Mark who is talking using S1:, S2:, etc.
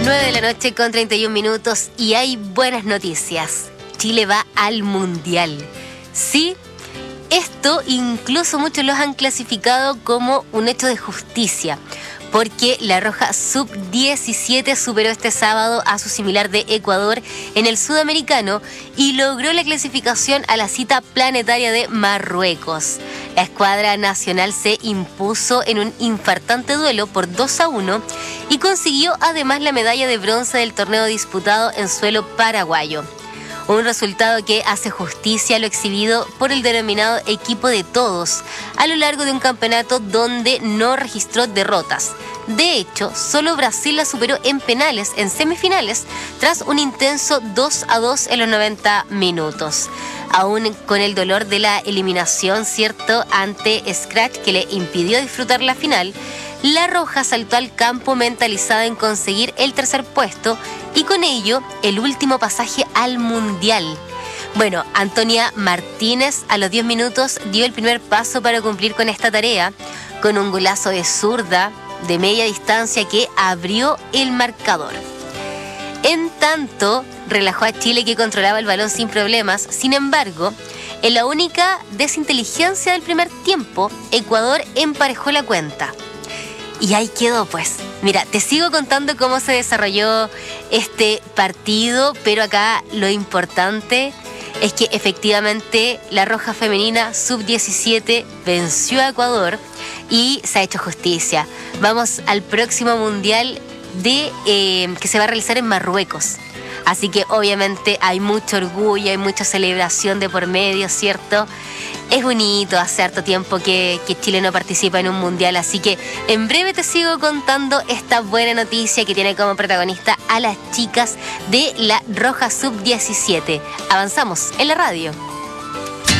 S1: 9 de la noche con 31 minutos y hay buenas noticias. Chile va al Mundial. Sí, esto incluso muchos los han clasificado como un hecho de justicia, porque la Roja Sub-17 superó este sábado a su similar de Ecuador en el Sudamericano y logró la clasificación a la cita planetaria de Marruecos. La escuadra nacional se impuso en un infartante duelo por 2-1 y consiguió además la medalla de bronce del torneo disputado en suelo paraguayo. Un resultado que hace justicia a lo exhibido por el denominado equipo de todos a lo largo de un campeonato donde no registró derrotas. De hecho, solo Brasil la superó en penales en semifinales tras un intenso 2-2 en los 90 minutos. Aún con el dolor de la eliminación, ¿cierto?, ante Scratch que le impidió disfrutar la final, la Roja saltó al campo mentalizada en conseguir el tercer puesto y con ello el último pasaje al Mundial. Bueno, Antonia Martínez a los 10 minutos dio el primer paso para cumplir con esta tarea, con un golazo de zurda de media distancia que abrió el marcador. En tanto, relajó a Chile que controlaba el balón sin problemas. Sin embargo, en la única desinteligencia del primer tiempo, Ecuador emparejó la cuenta. Y ahí quedó, pues. Mira, te sigo contando cómo se desarrolló este partido, pero acá lo importante es que efectivamente la Roja Femenina Sub-17 venció a Ecuador y se ha hecho justicia. Vamos al próximo Mundial que se va a realizar en Marruecos. Así que obviamente hay mucho orgullo, hay mucha celebración de por medio, ¿cierto? Es bonito, hace harto tiempo que Chile no participa en un mundial, así que en breve te sigo contando esta buena noticia que tiene como protagonista a las chicas de la Roja Sub-17. Avanzamos en la radio.